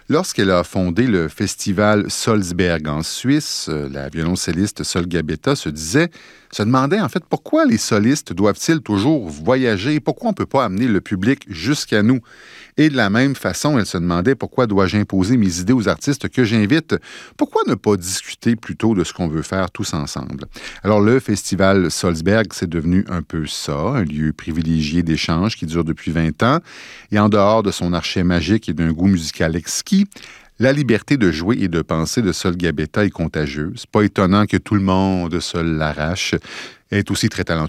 Lorsqu'elle a fondé le festival Salzberg en Suisse, la violoncelliste Sol Gabetta se demandait en fait pourquoi les solistes doivent-ils toujours voyager et pourquoi on ne peut pas amener le public jusqu'à nous. Et de la même façon, elle se demandait pourquoi dois-je imposer mes idées aux artistes que j'invite? Pourquoi ne pas discuter plutôt de ce qu'on veut faire tous ensemble? Alors le festival Salzberg, c'est devenu un peu ça, un lieu privilégié d'échange qui dure depuis 20 ans. Et en dehors de son archet magique et d'un goût musical exquis, la liberté de jouer et de penser de Sol Gabetta est contagieuse. Pas étonnant que tout le monde se l'arrache. Elle est aussi très talentueuse